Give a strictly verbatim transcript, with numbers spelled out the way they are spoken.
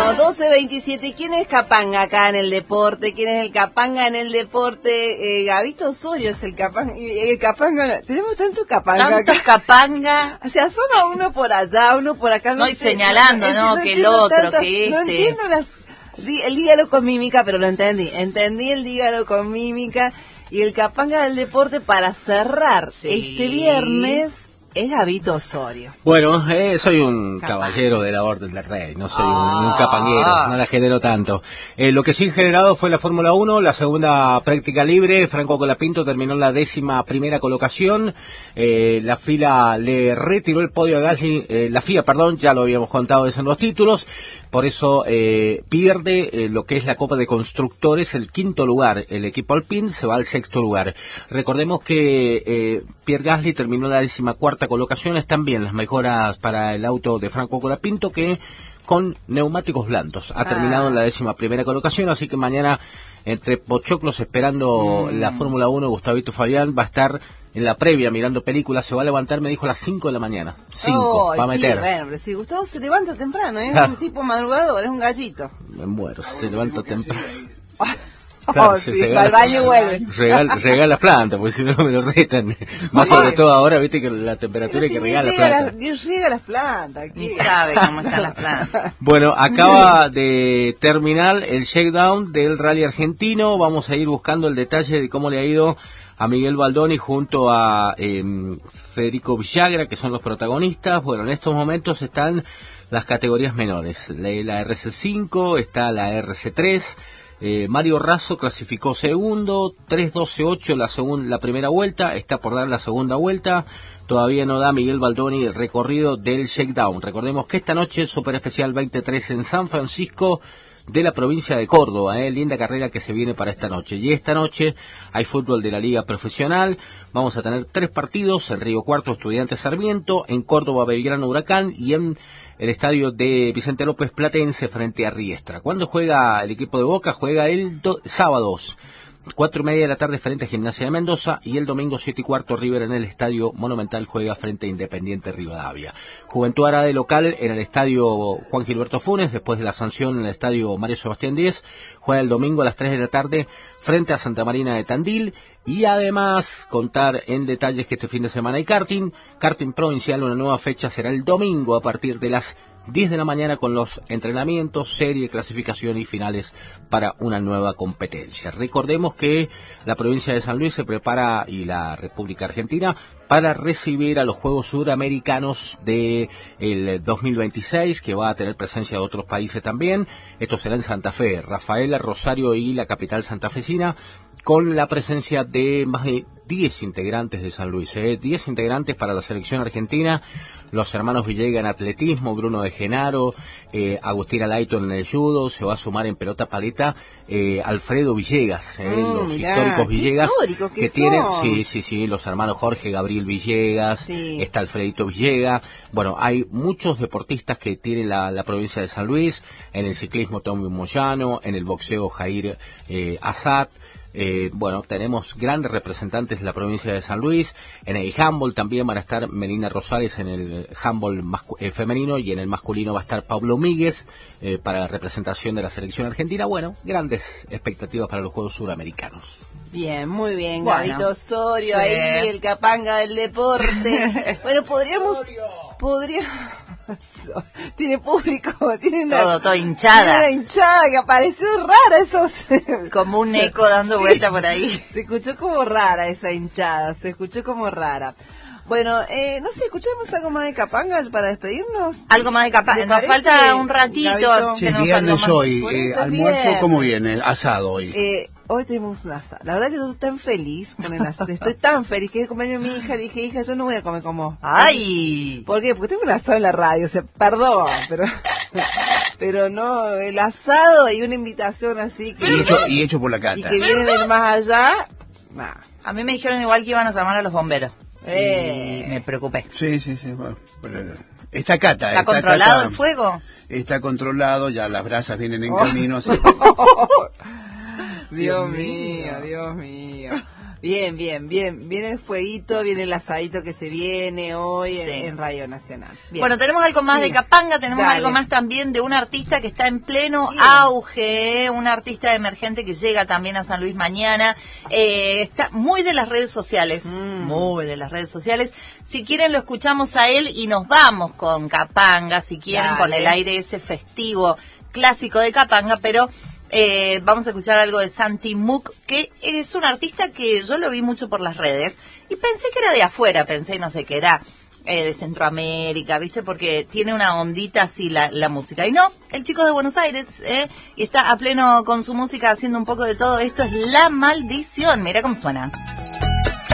Bueno, doce veintisiete. ¿Quién es Capanga acá en el deporte? ¿Quién es el Capanga en el deporte? Eh, Gabito Osorio es el Capanga. El Capanga, tenemos tanto Capanga. Tanto Capanga. O sea, solo uno por allá, uno por acá. No, No y sé, señalando, no, ¿no? no Que el otro, tantas, que este. No entiendo las... El dígalo con mímica, pero lo entendí. Entendí el dígalo con mímica. Y el Capanga del deporte para cerrar Sí. este viernes es Gabito Osorio. Bueno, eh, soy un Capanga. caballero de la Orden del Rey, no soy un, Ah. un capanguero, no la genero tanto. Eh, lo que sí generado fue la Fórmula uno, la segunda práctica libre. Franco Colapinto terminó en la décima primera colocación. Eh, la fila le retiró el podio a Gasly, eh, la F I A, perdón, ya lo habíamos contado eso en los títulos. Por eso eh, pierde eh, lo que es la Copa de Constructores, el quinto lugar. El equipo Alpine se va al sexto lugar. Recordemos que eh, Pierre Gasly terminó en la decimacuarta colocación. Están bien las mejoras para el auto de Franco Colapinto, que con neumáticos blandos ha terminado Ah. en la décima primera colocación. Así que mañana, entre pochoclos esperando Mm. la Fórmula uno, Gustavito Fabián va a estar en la previa mirando películas. Se va a levantar, me dijo, a las cinco de la mañana. cinco, Oh, va a sí, meter. bueno, pero si Gustavo se levanta temprano, es Claro. un tipo madrugador, es un gallito. Me muero, se levanta temprano. Oh, Claro, sí, se va al baño y vuelve. Regala, regala las plantas, porque si no me lo retan. Más sobre todo ahora, viste que la temperatura hay que regalar las plantas. Ni llega las plantas. Ni ¿qué? sabe cómo están las plantas. Bueno, acaba de terminar el shakedown del rally argentino. Vamos a ir buscando el detalle de cómo le ha ido a Miguel Baldoni junto a eh, Federico Villagra, que son los protagonistas. Bueno, en estos momentos están las categorías menores. La, la R C cinco, está la R C tres. Eh, Mario Razo clasificó segundo, tres doce ocho la, segun, la primera vuelta, está por dar la segunda vuelta. Todavía no da Miguel Baldoni el recorrido del shakedown. Recordemos que esta noche Super Especial veintitrés en San Francisco de la provincia de Córdoba, eh, linda carrera que se viene para esta noche. Y esta noche hay fútbol de la Liga Profesional. Vamos a tener tres partidos: en Río Cuarto, Estudiantes Sarmiento; en Córdoba, Belgrano, Huracán; y en el estadio de Vicente López, Platense frente a Riestra. ¿Cuándo juega el equipo de Boca? Juega el do- sábados, cuatro y media de la tarde frente a Gimnasia de Mendoza, y el domingo siete y cuarto River en el Estadio Monumental juega frente a Independiente Rivadavia. Juventud hará de local en el Estadio Juan Gilberto Funes, después de la sanción en el Estadio Mario Sebastián Díez. Juega el domingo a las tres de la tarde frente a Santa Marina de Tandil. Y además contar en detalles que este fin de semana hay karting, karting provincial. Una nueva fecha será el domingo a partir de las diez de la mañana con los entrenamientos, serie, clasificación y finales para una nueva competencia. Recordemos que la provincia de San Luis se prepara, y la República Argentina, para recibir a los Juegos Suramericanos de el dos mil veintiséis, que va a tener presencia de otros países también. Esto será en Santa Fe, Rafaela, Rosario y la capital santafesina, con la presencia de más de diez integrantes de San Luis, ¿eh? diez integrantes para la selección argentina. Los hermanos Villegas en atletismo, Bruno de Genaro, eh, Agustín Alayton en el judo. Se va a sumar en pelota paleta eh, Alfredo Villegas, eh, Mm, los mirá, históricos qué Villegas, históricos que que tienen, son. sí, sí, sí, los hermanos Jorge, Gabriel Villegas, Sí. está Alfredito Villegas. Bueno, hay muchos deportistas que tiene la, la provincia de San Luis. En el ciclismo Tommy Moyano, en el boxeo Jair eh, Azad. Eh, bueno, tenemos grandes representantes de la provincia de San Luis. En el handball también van a estar Melina Rosales en el handball mascu- eh, femenino, y en el masculino va a estar Pablo Míguez eh, para la representación de la selección argentina. Bueno, grandes expectativas para los Juegos Suramericanos. Bien, muy bien, Bueno. Gabito Osorio, Sí. ahí el Capanga del deporte. Bueno, podríamos... Podría... Tiene público, tiene una... Todo, todo Tiene hinchada. una hinchada que apareció rara, esos... Como un eco dando Sí. vuelta por ahí. Se escuchó como rara esa hinchada, se escuchó como rara. Bueno, eh, no sé, ¿escuchamos algo más de Capanga para despedirnos? Algo más de capaz. ¿Le Nos parece, falta un ratito. Gabito? Sí, tenemos viernes algo más. hoy, Por eh, eso es almuerzo, viernes. ¿cómo viene? Asado hoy. Eh, hoy tenemos un asado. La verdad que yo estoy tan feliz con el asado. Estoy tan feliz que es el cumpleaños de mi hija. Dije, hija, yo no voy a comer como... ¡Ay! ¿Por qué? Porque tengo un asado en la radio. O sea, perdón, pero... Pero no, el asado y una invitación así que... Y hecho, y hecho por la y cata. que viene del más allá... Nah. A mí me dijeron igual que iban a llamar a los bomberos. Eh. Y me preocupé. Sí, sí, sí. Bueno, pero está cata. ¿Está controlado cata, el fuego? Está controlado, ya las brasas vienen en Oh. camino. Así. Dios mío, Dios mío. Bien, bien, bien. Viene el fueguito, viene el asadito que se viene hoy Sí. en, en Radio Nacional. Bien. Bueno, tenemos algo más Sí. de Capanga, tenemos Dale. algo más también de un artista que está en pleno Bien. auge, ¿eh? Un artista emergente que llega también a San Luis mañana. Eh, está muy de las redes sociales, Mm. muy de las redes sociales. Si quieren lo escuchamos a él y nos vamos con Capanga, si quieren, Dale. con el aire ese festivo clásico de Capanga, pero... Eh, vamos a escuchar algo de Santi Muc, que es un artista que yo lo vi mucho por las redes y pensé que era de afuera, pensé, no sé, que era eh, de Centroamérica, ¿viste? Porque tiene una ondita así la, la música. Y no, el chico de Buenos Aires, ¿eh? Y está a pleno con su música haciendo un poco de todo. Esto es La Maldición, mira cómo suena.